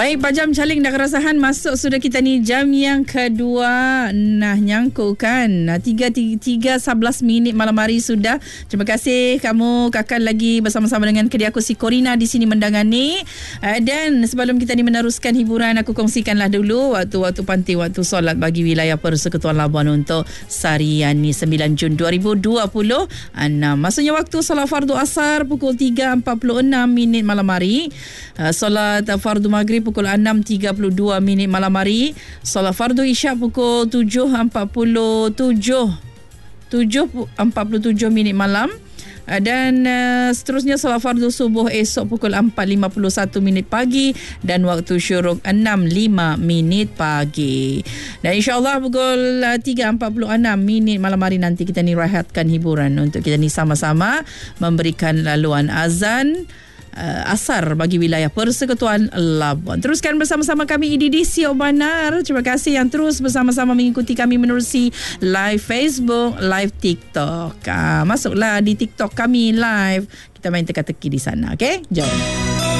Baik, Pak Jam Caling dah kerasahan masuk sudah kita ni jam yang kedua. Nah, nyangkut kan. 3:11 malam hari sudah. Terima kasih kamu kakak lagi bersama-sama dengan kedai aku si Corina di sini mendangani. Dan sebelum kita ni meneruskan hiburan, aku kongsikanlah dulu waktu-waktu panti waktu solat bagi wilayah Persekutuan Labuan untuk Sarian ni 9 Jun 2026. Maksudnya waktu solat fardu asar pukul 3.46 malam hari. Solat fardu maghrib pukul 6.32 malam hari. Solat fardu isyak pukul 7.47 malam. Dan seterusnya solat fardu subuh esok pukul 4.51 pagi dan waktu syuruk 6.05 pagi. Dan insyaAllah pukul 3.46 malam hari nanti kita ni rehatkan hiburan untuk kita ni sama-sama memberikan laluan azan asar bagi wilayah Persekutuan Labuan. Teruskan bersama-sama kami IDD Siok Banar. Terima kasih yang terus bersama-sama mengikuti kami menerusi live Facebook, live TikTok. Masuklah di TikTok kami live. Kita main teka-teki di sana, okey? Jom.